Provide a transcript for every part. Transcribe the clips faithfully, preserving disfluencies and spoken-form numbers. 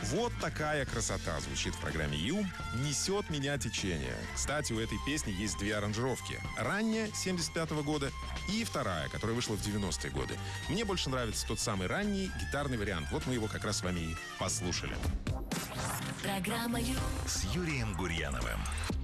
Вот такая красота звучит в программе «Ю». «Несет меня течение». Кстати, у этой песни есть две аранжировки. Ранняя, семьдесят пятого года, и вторая, которая вышла в девяностые годы. Мне больше нравится тот самый ранний гитарный вариант. Вот мы его как раз с вами и послушали. Программа «Ю» с Юрием Гурьяновым.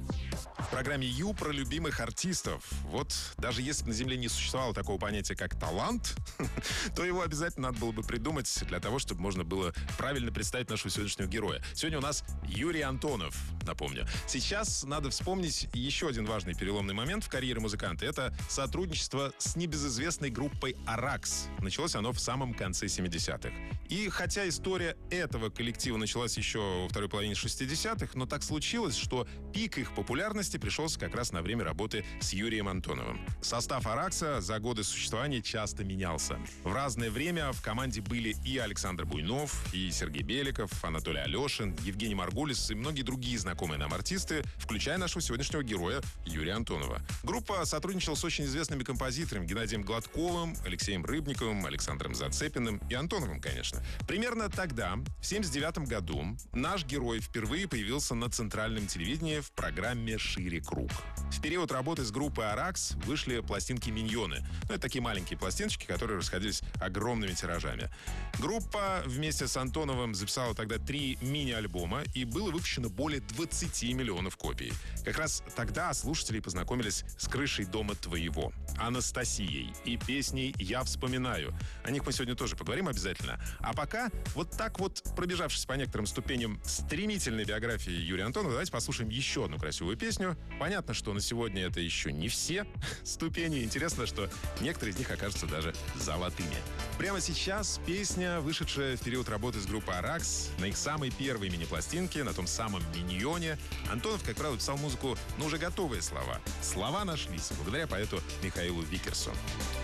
В программе «Ю» про любимых артистов. Вот даже если бы на Земле не существовало такого понятия, как талант, то его обязательно надо было бы придумать для того, чтобы можно было правильно представить нашего сегодняшнего героя. Сегодня у нас Юрий Антонов, напомню. Сейчас надо вспомнить еще один важный переломный момент в карьере музыканта. Это сотрудничество с небезызвестной группой «Аракс». Началось оно в самом конце семидесятых. И хотя история этого коллектива началась еще во второй половине шестидесятых, но так случилось, что пик их популярности пришелся как раз на время работы с Юрием Антоновым. Состав «Аракса» за годы существования часто менялся. В разное время в команде были и Александр Буйнов, и Сергей Беликов, Анатолий Алешин, Евгений Маргулис и многие другие знакомые нам артисты, включая нашего сегодняшнего героя Юрия Антонова. Группа сотрудничала с очень известными композиторами Геннадием Гладковым, Алексеем Рыбниковым, Александром Зацепиным и Антоновым, конечно. Примерно тогда, в семьдесят девятом году, наш герой впервые появился на центральном телевидении в программе «Шире круг». В период работы с группой «Аракс» вышли пластинки «Миньоны». Ну, это такие маленькие пластиночки, которые расходились огромными тиражами. Группа вместе с Антоновым записала тогда три мини-альбома, и было выпущено более двадцати миллионов копий. Как раз тогда слушатели познакомились с «Крышей дома твоего», Анастасией и песней «Я вспоминаю». О них мы сегодня тоже поговорим обязательно. А пока, вот так вот, пробежавшись по некоторым ступеням стремительной биографии Юрия Антонова, давайте послушаем еще одну красивую песню. Понятно, что на сегодня это еще не все ступени. Интересно, что некоторые из них окажутся даже золотыми. Прямо сейчас песня, вышедшая в период работы с группой «Аракс», на их самой первой мини-пластинке, на том самом «Миньоне». Антонов, как правило, писал музыку, но уже готовые слова. Слова нашлись благодаря поэту Михаилу Викерсу.